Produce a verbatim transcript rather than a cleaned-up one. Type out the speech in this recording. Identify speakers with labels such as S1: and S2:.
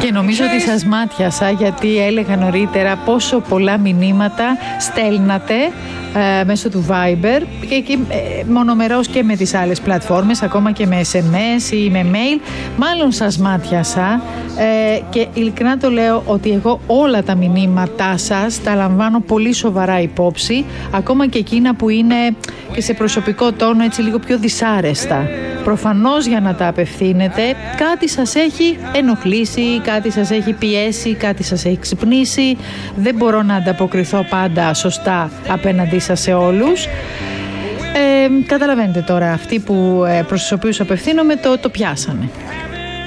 S1: Και νομίζω ότι σας μάτιασα, γιατί έλεγα νωρίτερα πόσο πολλά μηνύματα στέλνατε ε, μέσω του Viber και, και ε, μονομερώς και με τις άλλες πλατφόρμες, ακόμα και με ες εμ ες ή με mail. Μάλλον σας μάτιασα ε, και ειλικρινά το λέω ότι εγώ όλα τα μηνύματά σας τα λαμβάνω πολύ σοβαρά υπόψη, ακόμα και εκείνα που είναι και σε προσωπικό τόνο, έτσι λίγο πιο δυσάρεστα. Προφανώς για να τα απευθύνετε κάτι σας έχει ενοχλήσει, κάτι σας έχει πιέσει, κάτι σας έχει ξυπνήσει. Δεν μπορώ να ανταποκριθώ πάντα σωστά απέναντί σας σε όλους. Ε, καταλαβαίνετε τώρα, αυτοί που, προς τους οποίους απευθύνομαι το, το πιάσανε.